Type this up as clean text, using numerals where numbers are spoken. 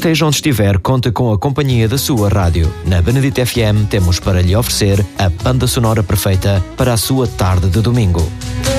Esteja onde estiver, conta com a companhia da sua rádio. Na Benedito FM temos para lhe oferecer a banda sonora perfeita para a sua tarde de domingo.